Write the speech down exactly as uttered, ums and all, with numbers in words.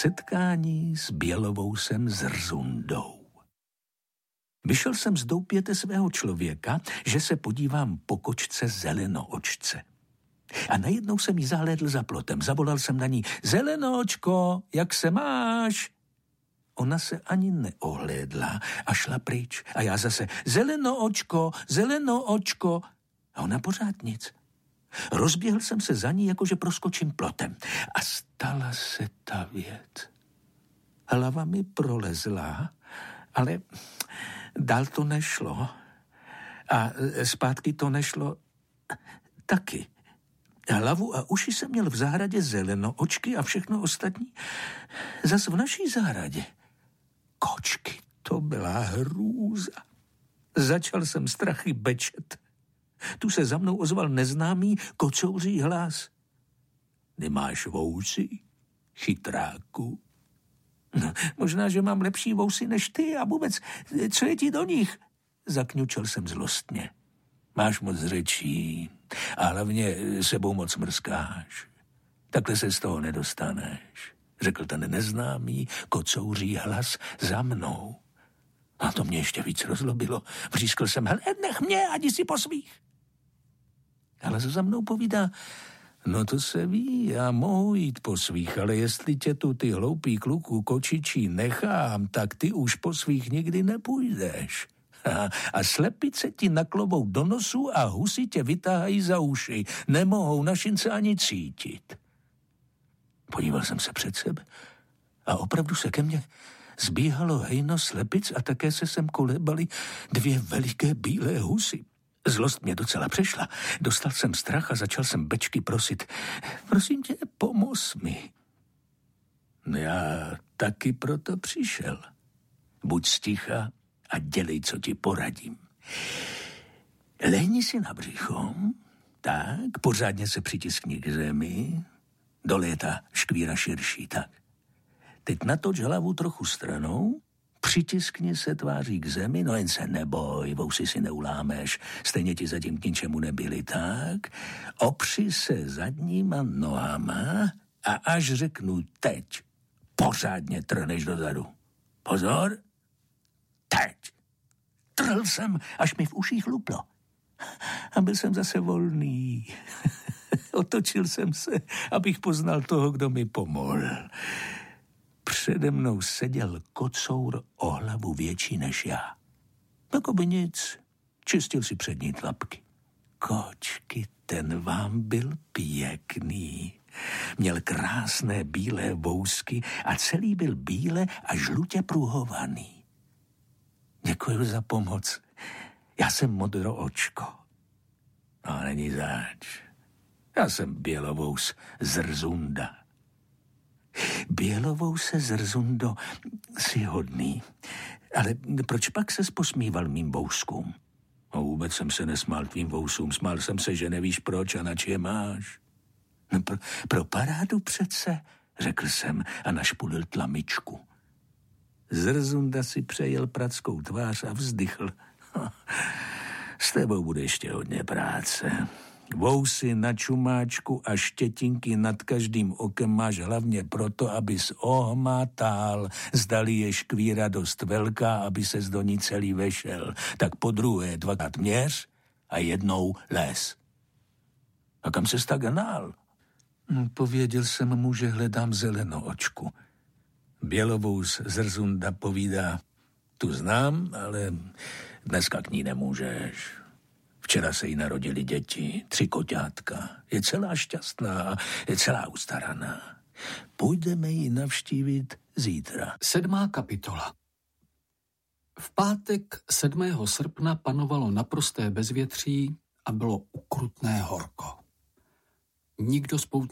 setkání s Bělovousem Zrzundou. Vyšel jsem z doupěte svého člověka, že se podívám po kočce Zelenoočce. A najednou jsem jí zahlédl za plotem. Zavolal jsem na ní: Zelenoočko, jak se máš? Ona se ani neohlédla a šla pryč. A já zase: Zelenoočko, Zelenoočko. A ona pořád nic. Rozběhl jsem se za ní, jakože proskočím plotem. A stala se ta věc. Hlava mi prolezla, ale dál to nešlo. A zpátky to nešlo taky. Hlavu a uši jsem měl v zahradě Zelenoočky a všechno ostatní zas v naší zahradě. Kočky, to byla hrůza. Začal jsem strachy bečet. Tu se za mnou ozval neznámý kocouří hlas. Nemáš vousy, chytráku? No, možná, že mám lepší vousy než ty a vůbec, co je ti do nich? Zakňučel jsem zlostně. Máš moc řečí a hlavně sebou moc mrskáš. Takhle se z toho nedostaneš, řekl ten neznámý kocouří hlas za mnou. A to mě ještě víc rozlobilo. Vřískl jsem: hele, nech mě, ať si po svých. Ale za mnou povídá: no to se ví, já mohu jít po svých, ale jestli tě tu ty hloupý kluku kočičí nechám, tak ty už po svých nikdy nepůjdeš. A, a slepice ti naklovou do nosu a husy tě vytáhají za uši. Nemohou našince ani cítit. Podíval jsem se před sebe a opravdu se ke mně zbíhalo hejno slepic a také se sem kolebaly dvě veliké bílé husy. Zlost mě docela přešla. Dostal jsem strach a začal jsem bečky prosit: prosím tě, pomoz mi. Já taky proto přišel. Buď sticha a dělej, co ti poradím. Lehni si na břicho, tak, pořádně se přitiskni k zemi, dole je ta škvíra širší, tak. Teď natoč hlavu trochu stranou, přitiskni se tváří k zemi, no jen se neboj, vousy si neulámeš, stejně ti zatím k ničemu nebyli, tak. Opři se zadníma nohama a až řeknu teď, pořádně trhneš dozadu. Pozor, teď. Trhl jsem, až mi v uších luplo. A byl jsem zase volný. Otočil jsem se, abych poznal toho, kdo mi pomohl. Přede mnou seděl kocour o hlavu větší než já. Jakoby nic, čistil si přední tlapky. Kočky, ten vám byl pěkný. Měl krásné bílé vousky a celý byl bíle a žlutě pruhovaný. Děkuji za pomoc. Já jsem Modroočko. No, není zač. Já jsem Bělovous Zrzunda. Bělovouse Zrzundo, jsi hodný. Ale proč pak ses posmíval mým vouskům? No, vůbec jsem se nesmál tvým vousům. Smál jsem se, že nevíš proč a nač je máš. No, pro, pro parádu přece, řekl jsem a našpulil tlamičku. Zrzunda si přejel prackou tvář a vzdychl. S tebou bude ještě hodně práce. Vousy na čumáčku a štětinky nad každým okem máš hlavně proto, abys ohmatal, zdali je škvíra dost velká, aby ses do ní celý vešel. Tak po druhé dvakrát měř a jednou les. A kam ses tak hnal? Pověděl jsem mu, že hledám Zelenoočku. Bělovous Zrzunda povídá: tu znám, ale dneska k ní nemůžeš. Včera se jí narodili děti, tři koťátka. Je celá šťastná, je celá ustaraná. Půjdeme ji navštívit zítra. Sedmá kapitola. V pátek sedmého srpna panovalo naprosté bezvětří a bylo ukrutné horko. Nikdo z poutníků